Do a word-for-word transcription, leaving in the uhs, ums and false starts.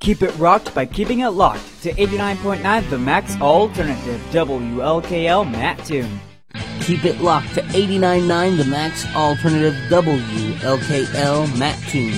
Keep it rocked by keeping it locked to eighty-nine point nine The Max Alternative, W L K L Mattoon. Keep it locked to eighty-nine point nine The Max Alternative, W L K L Mattoon.